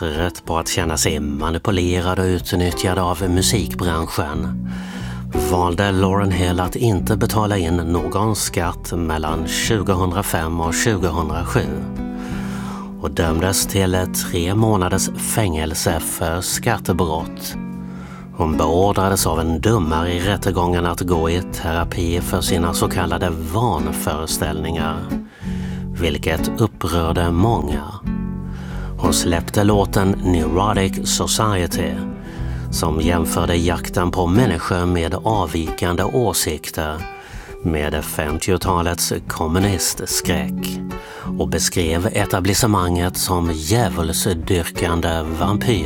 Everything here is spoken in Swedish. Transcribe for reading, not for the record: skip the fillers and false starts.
trött på att känna sig manipulerad och utnyttjad av musikbranschen valde Lauryn Hill att inte betala in någon skatt mellan 2005 och 2007 och dömdes till 3 månaders fängelse för skattebrott. Hon beordrades av en domare i rättegången att gå i terapi för sina så kallade vanföreställningar, vilket upprörde många. Hon släppte låten Neurotic Society som jämförde jakten på människor med avvikande åsikter med 50-talets kommunistskräck och beskrev etablissemanget som djävulsdyrkande vampyr.